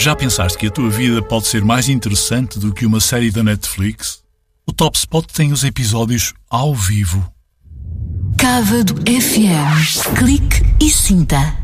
Já pensaste que a tua vida pode ser mais interessante do que uma série da Netflix? O Top Spot tem os episódios ao vivo. Cávado FM. Clique e sinta.